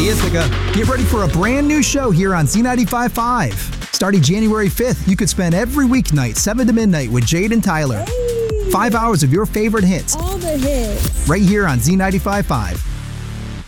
Hey, Ithaca. Get ready for a brand new show here on Z95.5. Starting January 5th, you could spend every weeknight 7 to midnight with Jade and Tyler. Hey. 5 hours of your favorite hits. All the hits. Right here on Z95.5.